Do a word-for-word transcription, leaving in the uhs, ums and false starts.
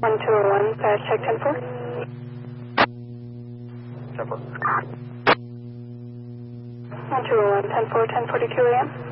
one two oh one, fast check ten four. ten four. one two oh one, ten four, ten forty-two a m